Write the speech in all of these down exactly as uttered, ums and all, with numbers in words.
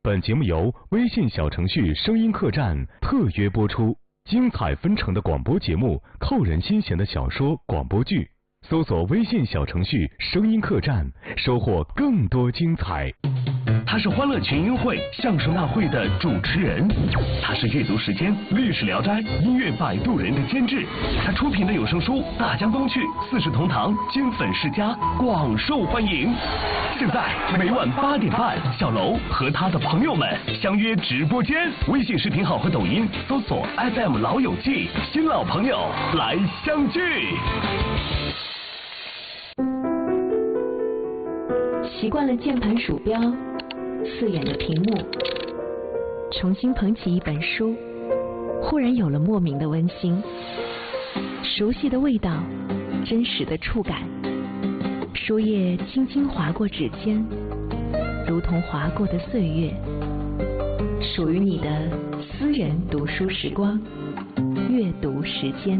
本节目由微信小程序声音客栈特约播出，精彩纷呈的广播节目，扣人心弦的小说、广播剧，搜索微信小程序声音客栈，收获更多精彩。 他是欢乐群英会相声大会的主持人，他是阅读时间、历史聊斋、音乐摆渡人的监制，他出品的有声书《大江东去》《四世同堂》金粉世家广受欢迎。现在每晚八点半，小楼和他的朋友们相约直播间，微信视频号和抖音搜索 F M 老友记，新老朋友来相聚。 习惯了键盘鼠标，刺眼的屏幕，重新捧起一本书，忽然有了莫名的温馨，熟悉的味道，真实的触感，书页轻轻划过指尖，如同划过的岁月，属于你的私人读书时光，阅读时间。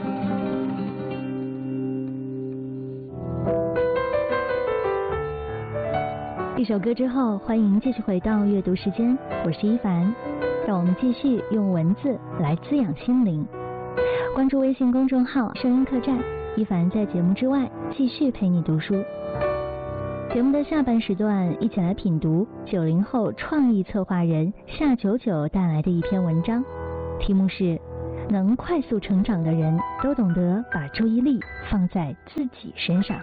一首歌之后，欢迎继续回到阅读时间，我是一凡，让我们继续用文字来滋养心灵。关注微信公众号声音客栈，一凡在节目之外继续陪你读书。节目的下半时段，一起来品读九零后创意策划人夏九九带来的一篇文章，题目是能快速成长的人都懂得把注意力放在自己身上。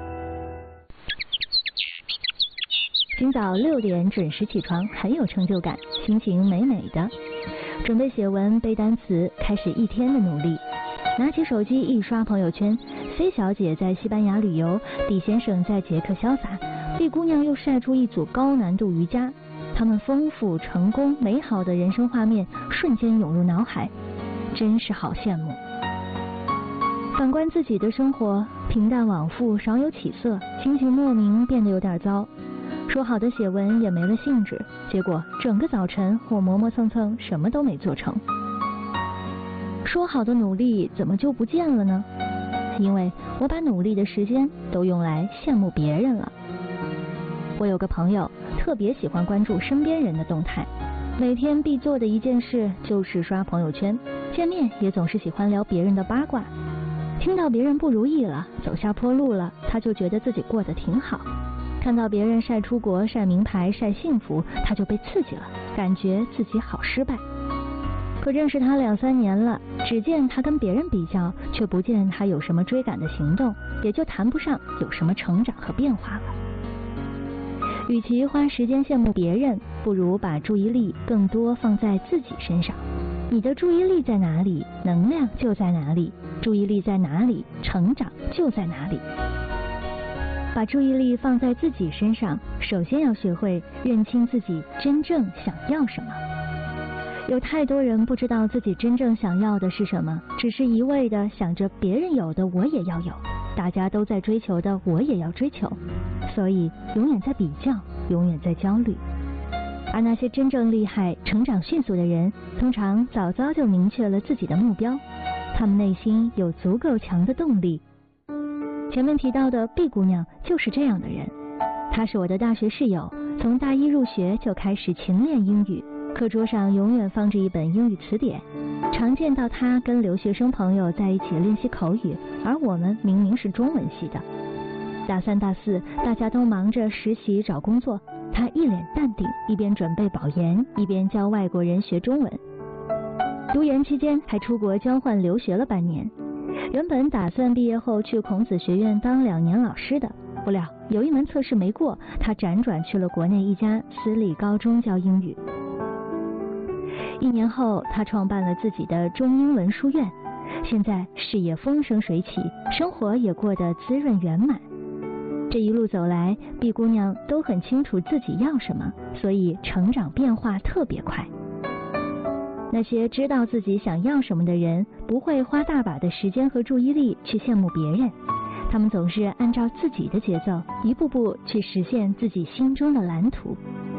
今早六点准时起床，很有成就感，心情美美的。准备写文背单词，开始一天的努力。拿起手机一刷朋友圈 ，C 小姐在西班牙旅游 ，D 先生在捷克潇洒 ，B 姑娘又晒出一组高难度瑜伽。他们丰富、成功、美好的人生画面瞬间涌入脑海，真是好羡慕。反观自己的生活，平淡往复，少有起色，心情莫名变得有点糟。说好的写文也没了兴致，结果整个早晨我磨磨蹭蹭，什么都没做成。说好的努力怎么就不见了呢？因为我把努力的时间都用来羡慕别人了。我有个朋友特别喜欢关注身边人的动态，每天必做的一件事就是刷朋友圈，见面也总是喜欢聊别人的八卦。听到别人不如意了，走下坡路了，他就觉得自己过得挺好。看到别人晒出国、晒名牌、晒幸福，他就被刺激了，感觉自己好失败。可认识他两三年了，只见他跟别人比较，却不见他有什么追赶的行动，也就谈不上有什么成长和变化了。与其花时间羡慕别人，不如把注意力更多放在自己身上。你的注意力在哪里，能量就在哪里；注意力在哪里，成长就在哪里。把注意力放在自己身上，首先要学会认清自己真正想要什么。有太多人不知道自己真正想要的是什么，只是一味的想着别人有的我也要有，大家都在追求的我也要追求，所以永远在比较，永远在焦虑。而那些真正厉害、成长迅速的人，通常早早就明确了自己的目标，他们内心有足够强的动力。前面提到的 B 姑娘就是这样的人，她是我的大学室友，从大一入学就开始勤练英语，课桌上永远放着一本英语词典，常见到她跟留学生朋友在一起练习口语，而我们明明是中文系的。大三大四大家都忙着实习找工作，她一脸淡定，一边准备保研，一边教外国人学中文。读研期间还出国交换留学了半年。原本打算毕业后去孔子学院当两年老师的，不料有一门测试没过，他辗转去了国内一家私立高中教英语。一年后，他创办了自己的中英文书院，现在事业风生水起，生活也过得滋润圆满。这一路走来 ，B 姑娘都很清楚自己要什么，所以成长变化特别快。那些知道自己想要什么的人，不会花大把的时间和注意力去羡慕别人，他们总是按照自己的节奏，一步步去实现自己心中的蓝图。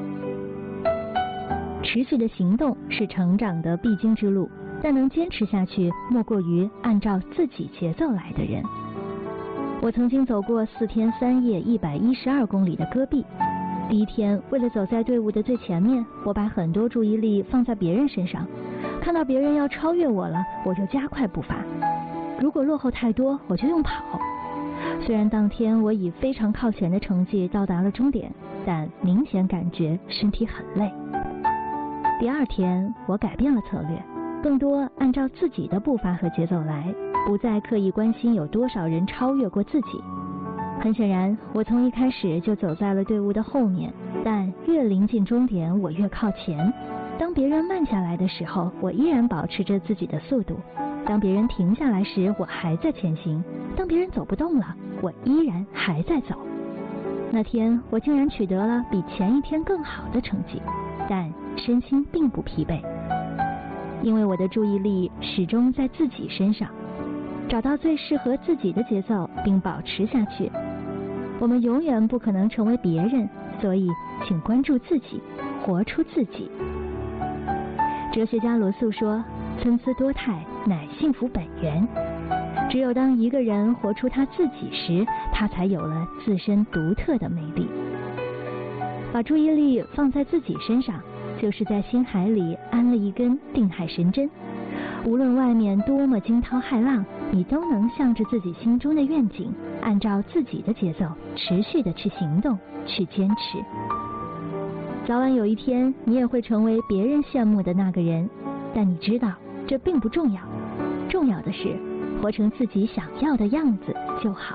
持续的行动是成长的必经之路，但能坚持下去，莫过于按照自己节奏来的人。我曾经走过四天三夜一百一十二公里的戈壁， 第一天，为了走在队伍的最前面，我把很多注意力放在别人身上，看到别人要超越我了，我就加快步伐。如果落后太多，我就用跑。虽然当天我以非常靠前的成绩到达了终点，但明显感觉身体很累。第二天，我改变了策略，更多按照自己的步伐和节奏来，不再刻意关心有多少人超越过自己。很显然，我从一开始就走在了队伍的后面，但越临近终点，我越靠前。当别人慢下来的时候，我依然保持着自己的速度；当别人停下来时，我还在前行；当别人走不动了，我依然还在走。那天，我竟然取得了比前一天更好的成绩，但身心并不疲惫，因为我的注意力始终在自己身上，找到最适合自己的节奏，并保持下去。我们永远不可能成为别人，所以请关注自己，活出自己。哲学家罗素说，参差多态乃幸福本源。只有当一个人活出他自己时，他才有了自身独特的魅力。把注意力放在自己身上，就是在心海里安了一根定海神针。无论外面多么惊涛骇浪，你都能向着自己心中的愿景，按照自己的节奏，持续的去行动，去坚持。早晚有一天，你也会成为别人羡慕的那个人，但你知道这并不重要，重要的是活成自己想要的样子就好。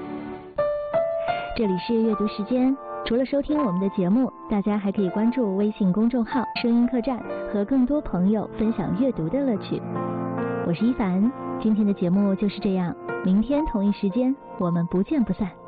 这里是阅读时间，除了收听我们的节目，大家还可以关注微信公众号声音客栈，和更多朋友分享阅读的乐趣。我是一凡，今天的节目就是这样，明天同一时间我们不见不散。